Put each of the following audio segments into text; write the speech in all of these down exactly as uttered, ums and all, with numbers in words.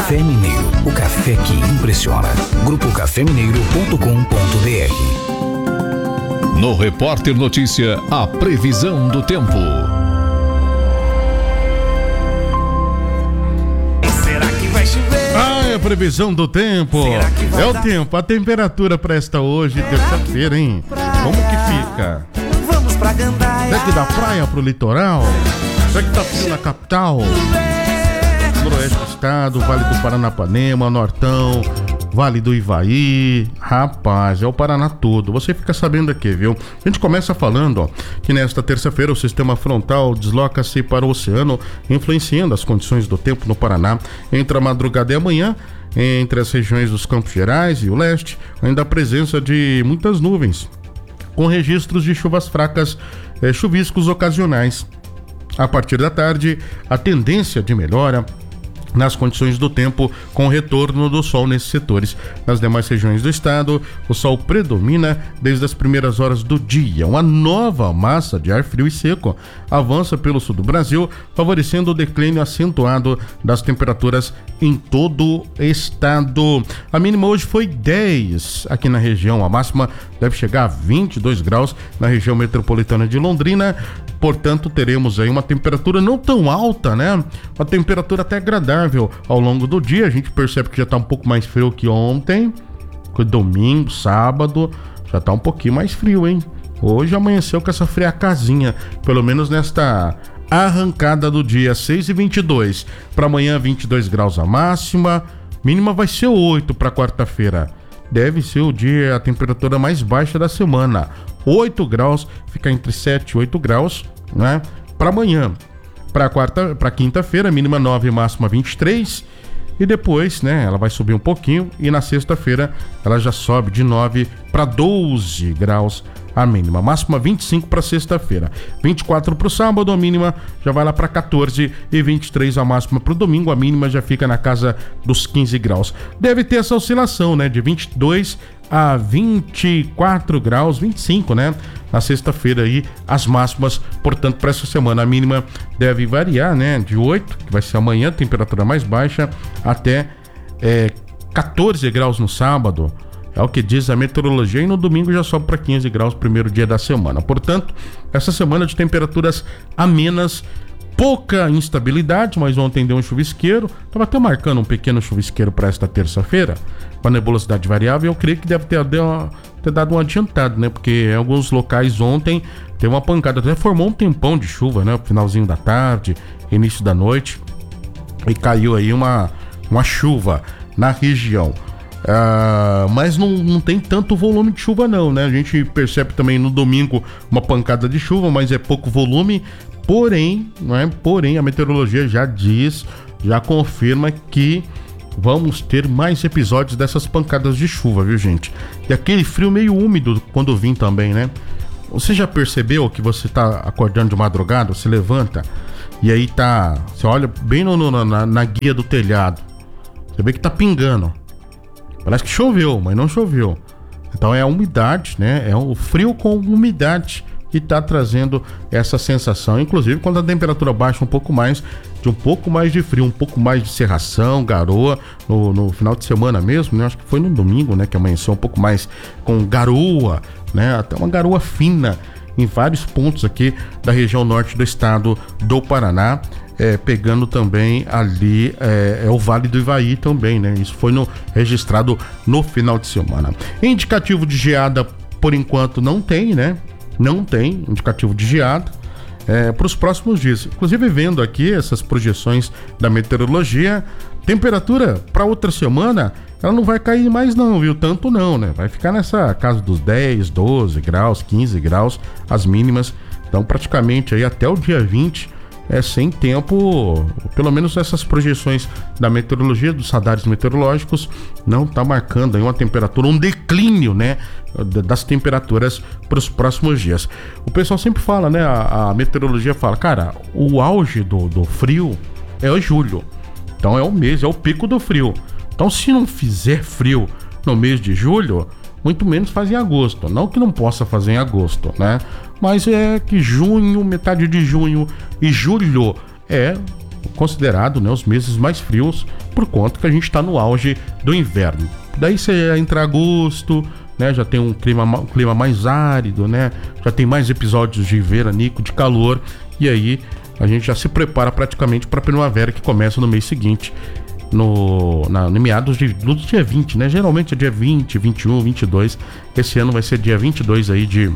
Café Mineiro, o café que impressiona. grupo café mineiro ponto com ponto br. No Repórter Notícia, a previsão do tempo. Será que vai chover? Ah, é a previsão do tempo. É o tempo, a temperatura para esta hoje, terça-feira, hein? Como que fica? Vamos pra Gandaia. Será que da praia pro litoral? Será que tá frio na capital? Noroeste do estado, Vale do Paranapanema, Nortão, Vale do Ivaí. Rapaz, é o Paraná todo. Você fica sabendo aqui, viu? A gente começa falando, ó, que nesta terça-feira o sistema frontal desloca-se para o oceano, influenciando as condições do tempo no Paraná. Entre a madrugada e amanhã, entre as regiões dos Campos Gerais e o leste, ainda a presença de muitas nuvens, com registros de chuvas fracas, eh, chuviscos ocasionais. A partir da tarde, a tendência de melhora nas condições do tempo, com o retorno do sol nesses setores. Nas demais regiões do estado, o sol predomina desde as primeiras horas do dia. Uma nova massa de ar frio e seco avança pelo sul do Brasil, favorecendo o declínio acentuado das temperaturas em todo o estado. A mínima hoje foi dez aqui na região, a máxima deve chegar a vinte e dois graus na região metropolitana de Londrina. Portanto, teremos aí uma temperatura não tão alta, né? Uma temperatura até agradável ao longo do dia. A gente percebe que já tá um pouco mais frio que ontem. Domingo, sábado, já tá um pouquinho mais frio, hein? Hoje amanheceu com essa friacazinha, pelo menos nesta arrancada do dia, seis e vinte e dois. Para amanhã, vinte e dois graus a máxima. Mínima vai ser oito para quarta-feira. Deve ser o dia, a temperatura mais baixa da semana. oito graus, fica entre sete e oito graus, né? Para amanhã. Para quarta, para quinta-feira, mínima nove, máxima vinte e três. E depois, né, ela vai subir um pouquinho e na sexta-feira ela já sobe de nove para doze graus a mínima. Máxima vinte e cinco para sexta-feira. vinte e quatro para o sábado, a mínima já vai lá para quatorze e vinte e três a máxima para o domingo, a mínima já fica na casa dos quinze graus. Deve ter essa oscilação, né, de vinte e dois a vinte e quatro graus, vinte e cinco, né? Na sexta-feira aí, as máximas, portanto, para essa semana a mínima deve variar, né? De oito, que vai ser amanhã, temperatura mais baixa, até é, quatorze graus no sábado. É o que diz a meteorologia, e no domingo já sobe para quinze graus, primeiro dia da semana. Portanto, essa semana de temperaturas amenas, pouca instabilidade, mas ontem deu um chuvisqueiro. Estava até marcando um pequeno chuvisqueiro para esta terça-feira, com a nebulosidade variável. Eu creio que deve ter, ter dado um adiantado, né? Porque em alguns locais ontem teve uma pancada, até formou um tempão de chuva, né? Finalzinho da tarde, início da noite, e caiu aí uma, uma chuva na região. Uh, mas não, não tem tanto volume de chuva não, né? A gente percebe também no domingo uma pancada de chuva, mas é pouco volume. Porém, não é? Porém, a meteorologia já diz, já confirma que vamos ter mais episódios dessas pancadas de chuva, viu, gente? E aquele frio meio úmido quando vim também, né? Você já percebeu que você tá acordando de madrugada, você levanta e aí tá... Você olha bem no, no, na, na guia do telhado, você vê que tá pingando. Parece que choveu, mas não choveu. Então é a umidade, né? É o frio com umidade que está trazendo essa sensação. Inclusive quando a temperatura baixa um pouco mais, de um pouco mais de frio, um pouco mais de cerração, garoa, no, no final de semana mesmo, né? Acho que foi no domingo, né? Que amanheceu um pouco mais com garoa, né? Até uma garoa fina em vários pontos aqui da região norte do estado do Paraná. É, pegando também ali é, é o Vale do Ivaí também, né? Isso foi no, registrado no final de semana. Indicativo de geada, por enquanto, não tem, né? Não tem indicativo de geada é, para os próximos dias. Inclusive, vendo aqui essas projeções da meteorologia, temperatura para outra semana, ela não vai cair mais não, viu? Tanto não, né? Vai ficar nessa casa dos dez, doze graus, quinze graus, as mínimas. Então, praticamente aí até o dia vinte... é sem tempo, pelo menos essas projeções da meteorologia, dos radares meteorológicos, não tá marcando aí uma temperatura, um declínio, né, das temperaturas para os próximos dias. O pessoal sempre fala, né, a, a meteorologia fala, cara, o auge do, do frio é o julho, então é o mês, é o pico do frio. Então se não fizer frio no mês de julho, muito menos faz em agosto. Não que não possa fazer em agosto, né? Mas é que junho, metade de junho e julho é considerado, né, os meses mais frios, por conta que a gente está no auge do inverno. Daí você entra agosto, né, já tem um clima, um clima mais árido, né, já tem mais episódios de veranico, de calor, e aí a gente já se prepara praticamente para a primavera, que começa no mês seguinte, no, na, no meados de, do dia vinte, né, geralmente é dia vinte, vinte e um, vinte e dois, esse ano vai ser dia vinte e dois aí de,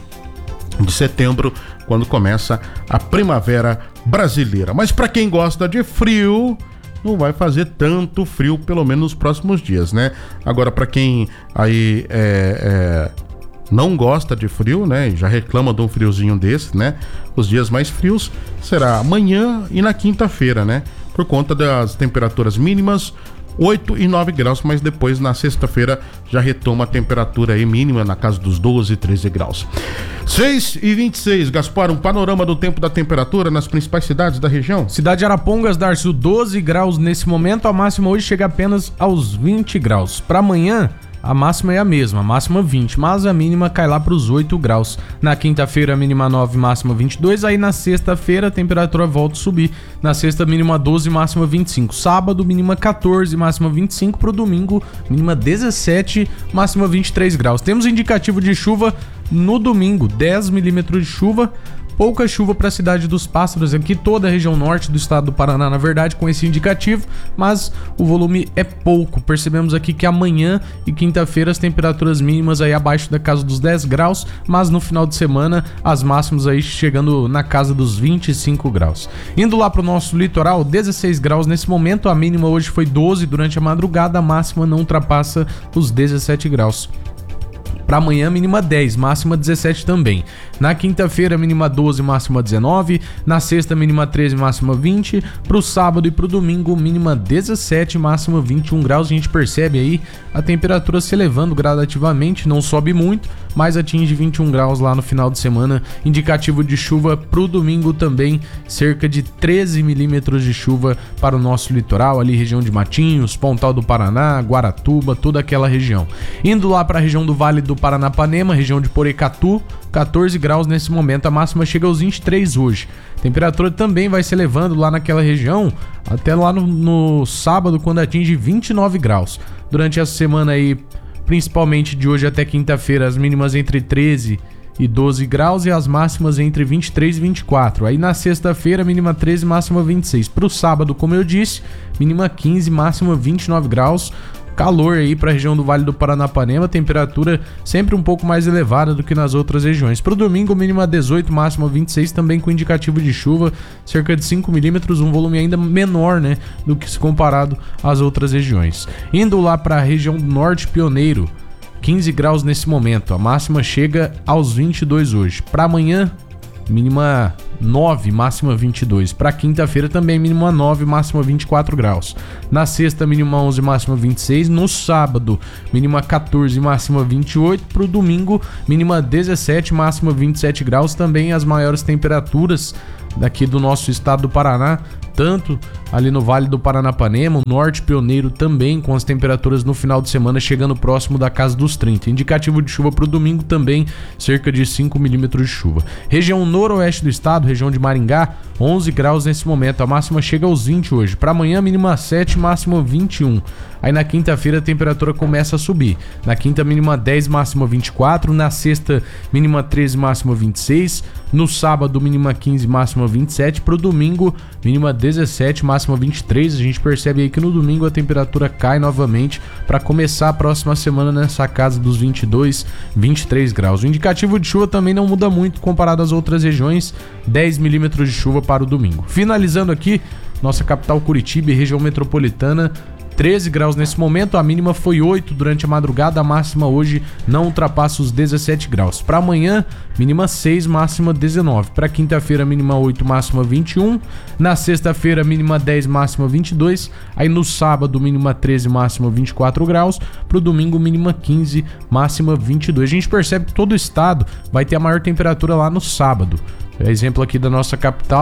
de setembro, quando começa a primavera brasileira. Mas para quem gosta de frio, não vai fazer tanto frio, pelo menos nos próximos dias, né? Agora, para quem aí é, é, não gosta de frio, né, e já reclama de um friozinho desse, né, os dias mais frios será amanhã e na quinta-feira, né, por conta das temperaturas mínimas, oito e nove graus, mas depois na sexta-feira já retoma a temperatura aí mínima na casa dos doze, treze graus. seis e vinte e seis, Gaspar, um panorama do tempo da temperatura nas principais cidades da região. Cidade de Arapongas, Darcio, doze graus nesse momento, a máxima hoje chega apenas aos vinte graus. Para amanhã, a máxima é a mesma, a máxima vinte, mas a mínima cai lá para os oito graus. Na quinta-feira, a mínima nove, máxima vinte e dois. Aí na sexta-feira, a temperatura volta a subir. Na sexta, mínima doze, máxima vinte e cinco. Sábado, mínima quatorze, máxima vinte e cinco. Para o domingo, mínima dezessete, máxima vinte e três graus. Temos indicativo de chuva no domingo, dez milímetros de chuva. Pouca chuva para a cidade dos Pássaros, aqui toda a região norte do estado do Paraná, na verdade, com esse indicativo, mas o volume é pouco. Percebemos aqui que amanhã e quinta-feira as temperaturas mínimas aí abaixo da casa dos dez graus, mas no final de semana as máximas aí chegando na casa dos vinte e cinco graus. Indo lá para o nosso litoral, dezesseis graus nesse momento, a mínima hoje foi doze durante a madrugada, a máxima não ultrapassa os dezessete graus. Para amanhã, mínima dez, máxima dezessete também. Na quinta-feira, mínima doze, máxima dezenove. Na sexta, mínima treze, máxima vinte. Para o sábado e para o domingo, mínima dezessete, máxima vinte e um graus. A gente percebe aí a temperatura se elevando gradativamente, não sobe muito, mas atinge vinte e um graus lá no final de semana. Indicativo de chuva para o domingo também, cerca de treze milímetros de chuva para o nosso litoral, ali região de Matinhos, Pontal do Paraná, Guaratuba, toda aquela região. Indo lá para a região do Vale do Paranapanema, região de Porecatu, quatorze graus nesse momento, a máxima chega aos vinte e três hoje. A temperatura também vai se elevando lá naquela região, até lá no, no sábado, quando atinge vinte e nove graus. Durante essa semana aí, principalmente de hoje até quinta-feira, as mínimas entre treze e doze graus e as máximas entre vinte e três e vinte e quatro. Aí na sexta-feira, mínima treze, máxima vinte e seis. Para o sábado, como eu disse, mínima quinze, máxima vinte e nove graus. Calor aí para a região do Vale do Paranapanema, temperatura sempre um pouco mais elevada do que nas outras regiões. Para o domingo, mínima dezoito, máxima vinte e seis, também com indicativo de chuva, cerca de cinco milímetros, um volume ainda menor, né, do que se comparado às outras regiões. Indo lá para a região do Norte Pioneiro, quinze graus nesse momento, a máxima chega aos vinte e dois hoje. Para amanhã, mínima nove, máxima vinte e dois. Para quinta-feira também mínima nove, máxima vinte e quatro graus. Na sexta, mínima onze, máxima vinte e seis. No sábado, mínima quatorze, máxima vinte e oito. Para o domingo, mínima dezessete, máxima vinte e sete graus. Também as maiores temperaturas daqui do nosso estado do Paraná, tanto ali no Vale do Paranapanema, o Norte Pioneiro também, com as temperaturas no final de semana chegando próximo da casa dos trinta. Indicativo de chuva para o domingo também, cerca de cinco milímetros de chuva. Região noroeste do estado, região de Maringá, onze graus nesse momento, a máxima chega aos vinte hoje. Para amanhã, mínima sete, máxima vinte e um. Aí na quinta-feira a temperatura começa a subir. Na quinta, mínima dez, máxima vinte e quatro. Na sexta, mínima treze, máxima vinte e seis. No sábado, mínima quinze, máxima vinte e sete. Pro domingo, mínima dezessete, máxima vinte e três. A gente percebe aí que no domingo a temperatura cai novamente para começar a próxima semana nessa casa dos vinte e dois, vinte e três graus. O indicativo de chuva também não muda muito comparado às outras regiões, dez milímetros de chuva para o domingo. Finalizando aqui, nossa capital Curitiba e região metropolitana, treze graus nesse momento, a mínima foi oito durante a madrugada, a máxima hoje não ultrapassa os dezessete graus. Para amanhã, mínima seis, máxima dezenove. Para quinta-feira, mínima oito, máxima vinte e um. Na sexta-feira, mínima dez, máxima vinte e dois. Aí no sábado, mínima treze, máxima vinte e quatro graus. Para o domingo, mínima quinze, máxima vinte e dois. A gente percebe que todo o estado vai ter a maior temperatura lá no sábado. Exemplo aqui da nossa capital,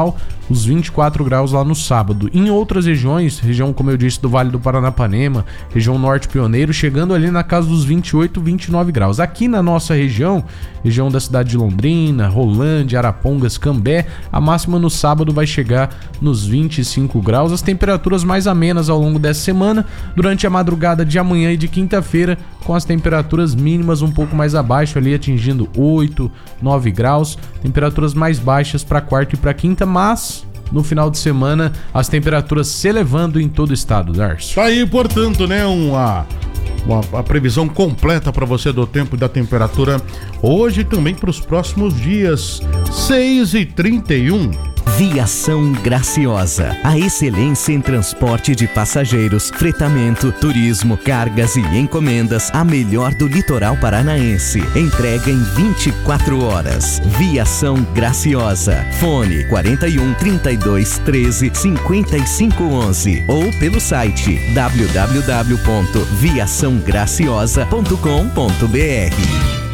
os vinte e quatro graus lá no sábado. Em outras regiões, região como eu disse do Vale do Paranapanema, região Norte Pioneiro, chegando ali na casa dos vinte e oito, vinte e nove graus. Aqui na nossa região, região da cidade de Londrina, Rolândia, Arapongas, Cambé, a máxima no sábado vai chegar nos vinte e cinco graus. As temperaturas mais amenas ao longo dessa semana, durante a madrugada de amanhã e de quinta-feira, com as temperaturas mínimas um pouco mais abaixo ali, atingindo oito, nove graus, temperaturas mais baixas para quarta e para quinta, mas no final de semana as temperaturas se elevando em todo o estado, Darcio. Tá aí, portanto, né, uma, uma a previsão completa para você do tempo e da temperatura hoje e também para os próximos dias. seis e trinta e um. Viação Graciosa, a excelência em transporte de passageiros, fretamento, turismo, cargas e encomendas, a melhor do litoral paranaense. Entrega em vinte e quatro horas. Viação Graciosa. Fone quarenta e um, trinta e dois, treze, cinquenta e cinco, onze ou pelo site w w w ponto viação graciosa ponto com ponto b r.